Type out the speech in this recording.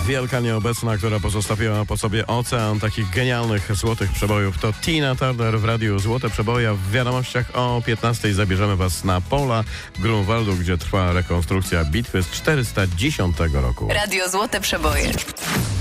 wielka nieobecna, która pozostawiła po sobie ocean takich genialnych, złotych przebojów. To Tina Turner w radiu Złote Przeboje. W wiadomościach o 15:00 zabierzemy Was na pola Grunwaldu, gdzie trwa rekonstrukcja bitwy z 410 roku. Radio Złote Przeboje.